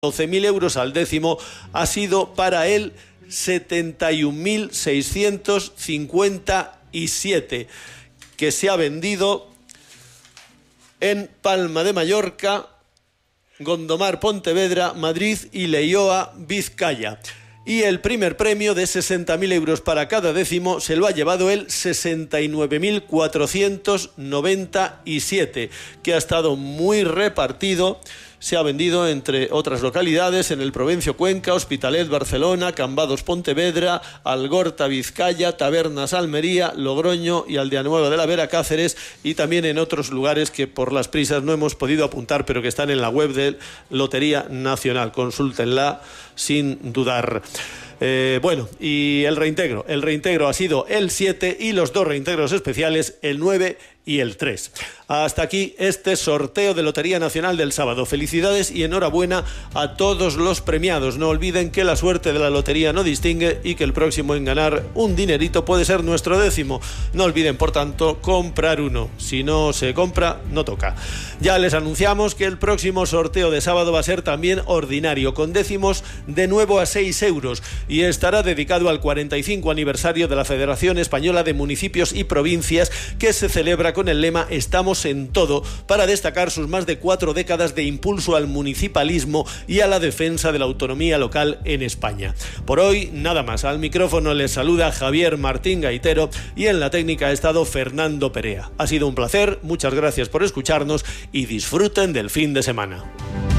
12.000 euros al décimo ha sido para él 71.657, que se ha vendido en Palma de Mallorca, Gondomar, Pontevedra, Madrid y Leioa, Vizcaya. Y el primer premio de 60.000 euros para cada décimo se lo ha llevado el 69.497, que ha estado muy repartido. Se ha vendido entre otras localidades en el Provencio Cuenca, Hospitalet, Barcelona, Cambados, Pontevedra, Algorta, Vizcaya, Tabernas, Almería, Logroño y Aldeanueva de la Vera, Cáceres, y también en otros lugares que por las prisas no hemos podido apuntar, pero que están en la web de Lotería Nacional. Consúltenla sin dudar. Bueno, y el reintegro ha sido el 7 y los dos reintegros especiales, el 9 y el 3. Hasta aquí este sorteo de Lotería Nacional del sábado. Felicidades y enhorabuena a todos los premiados. No olviden que la suerte de la lotería no distingue y que el próximo en ganar un dinerito puede ser nuestro décimo. No olviden, por tanto, comprar uno. Si no se compra, no toca. Ya les anunciamos que el próximo sorteo de sábado va a ser también ordinario, con décimos de nuevo a 6 euros, y estará dedicado al 45 aniversario de la Federación Española de Municipios y Provincias, que se celebra con el lema "Estamos en todo", para destacar sus más de 4 décadas de impulso al municipalismo y a la defensa de la autonomía local en España. Por hoy, nada más. Al micrófono les saluda Javier Martín Gaitero y en la técnica ha estado Fernando Perea. Ha sido un placer, muchas gracias por escucharnos y disfruten del fin de semana.